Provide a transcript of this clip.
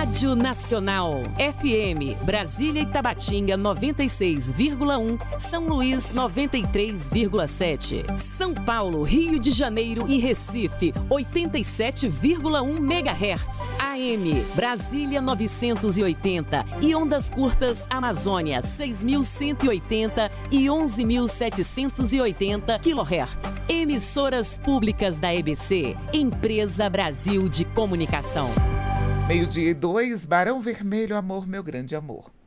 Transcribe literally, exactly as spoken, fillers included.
Rádio Nacional. F M, Brasília e Tabatinga noventa e seis vírgula um, São Luís noventa e três vírgula sete. São Paulo, Rio de Janeiro e Recife oitenta e sete vírgula um megahertz. A M, Brasília novecentos e oitenta e ondas curtas Amazônia seis mil cento e oitenta e onze mil setecentos e oitenta quilohertz. Emissoras públicas da E B C, Empresa Brasil de Comunicação. Meio-dia e dois, Barão Vermelho, Amor, Meu Grande Amor.